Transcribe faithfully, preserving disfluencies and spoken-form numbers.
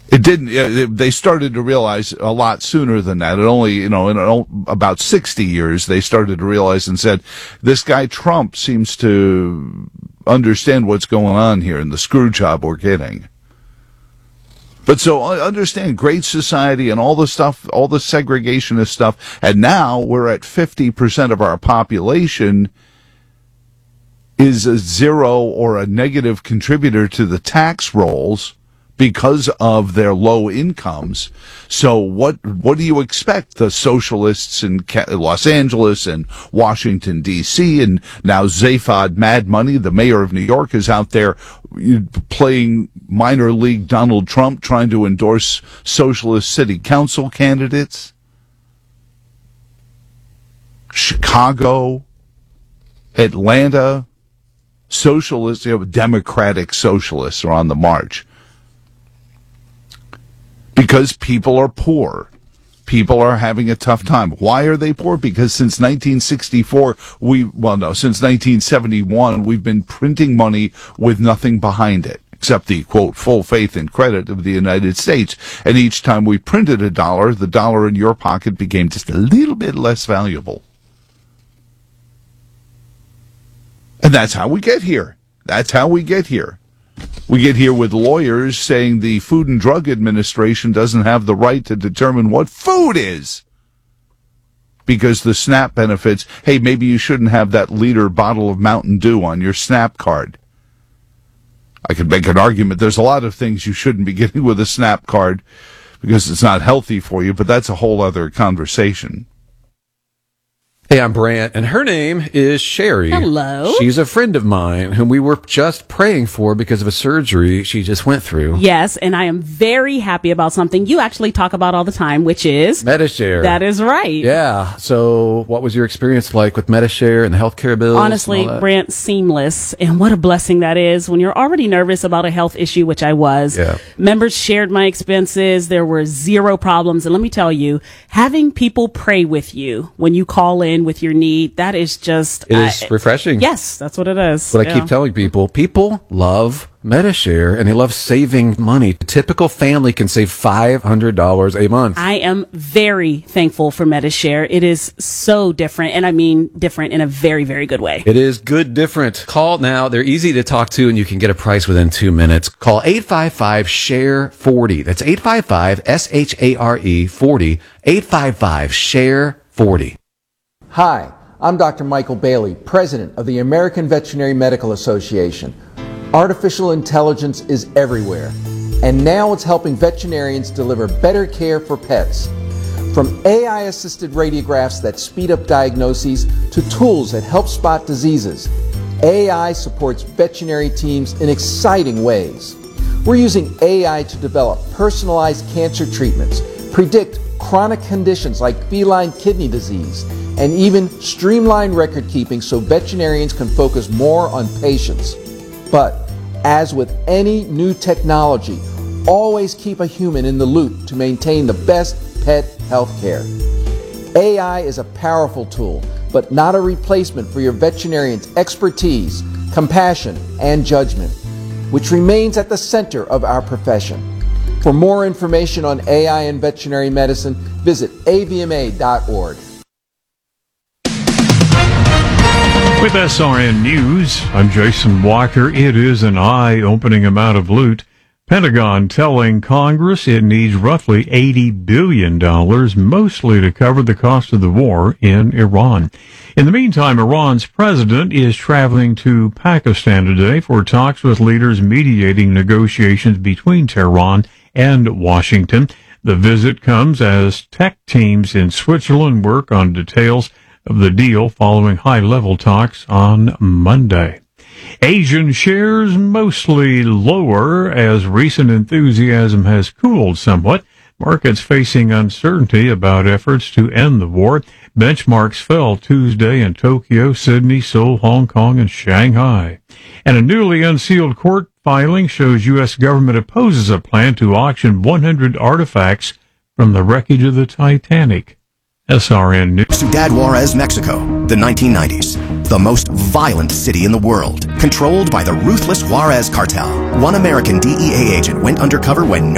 It didn't. They started to realize a lot sooner than that. It only, you know, in about sixty years, they started to realize and said, this guy Trump seems to understand what's going on here and the screw job we're getting. But so understand, Great Society and all the stuff, all the segregationist stuff, and now we're at fifty percent of our population is a zero or a negative contributor to the tax rolls because of their low incomes. So what what do you expect? The socialists in Los Angeles and Washington, D C, and now Zaphod Mad Money, the mayor of New York, is out there playing minor league Donald Trump, trying to endorse socialist city council candidates. Chicago, Atlanta, socialists, you know, democratic socialists are on the march. Because people are poor. People are having a tough time. Why are they poor? Because since nineteen sixty-four, we, well, no, since nineteen seventy-one, we've been printing money with nothing behind it, except the, quote, full faith and credit of the United States. And each time we printed a dollar, the dollar in your pocket became just a little bit less valuable. And that's how we get here. That's how we get here. We get here with lawyers saying the Food and Drug Administration doesn't have the right to determine what food is. Because the SNAP benefits, hey, maybe you shouldn't have that liter bottle of Mountain Dew on your SNAP card. I could make an argument. There's a lot of things you shouldn't be getting with a SNAP card because it's not healthy for you, but that's a whole other conversation. Hey, I'm Brant, and her name is Sherry. Hello. She's a friend of mine whom we were just praying for because of a surgery she just went through. Yes, and I am very happy about something you actually talk about all the time, which is Medi-Share. That is right. Yeah. So what was your experience like with Medi-Share and the healthcare bills? Honestly, Brant, seamless. And what a blessing that is when you're already nervous about a health issue, which I was. Yeah. Members shared my expenses. There were zero problems. And let me tell you, having people pray with you when you call in with your need, that is just it is uh, refreshing. Yes, that's what it is. But yeah. I keep telling people, people love Medi-Share and they love saving money. A typical family can save five hundred dollars a month. I am very thankful for Medi-Share. It is so different, and I mean different in a very, very good way. It is good different. Call now. They're easy to talk to, and you can get a price within two minutes. Call eight five five, S H A R E, forty. That's eight five five, S H A R E, forty. eight five five, S H A R E, forty. Hi, I'm Doctor Michael Bailey, President of the American Veterinary Medical Association. Artificial intelligence is everywhere, and now it's helping veterinarians deliver better care for pets. From A I-assisted radiographs that speed up diagnoses to tools that help spot diseases, A I supports veterinary teams in exciting ways. We're using A I to develop personalized cancer treatments, predict chronic conditions like feline kidney disease, and even streamline record keeping so veterinarians can focus more on patients. But as with any new technology, always keep a human in the loop to maintain the best pet health care. A I is a powerful tool, but not a replacement for your veterinarian's expertise, compassion, and judgment, which remains at the center of our profession. For more information on A I in veterinary medicine, visit A V M A dot org. With S R N News, I'm Jason Walker. It is an eye-opening amount of loot. Pentagon telling Congress it needs roughly eighty billion dollars, mostly to cover the cost of the war in Iran. In the meantime, Iran's president is traveling to Pakistan today for talks with leaders mediating negotiations between Tehran and Washington. The visit comes as tech teams in Switzerland work on details of the deal following high-level talks on Monday. Asian shares mostly lower as recent enthusiasm has cooled somewhat. Markets facing uncertainty about efforts to end the war. Benchmarks fell Tuesday in Tokyo, Sydney, Seoul, Hong Kong, and Shanghai. And a newly unsealed court filing shows U S government opposes a plan to auction one hundred artifacts from the wreckage of the Titanic. S R N News. Ciudad Juarez, Mexico, the nineteen nineties. The most violent city in the world, controlled by the ruthless Juarez cartel. One American D E A agent went undercover when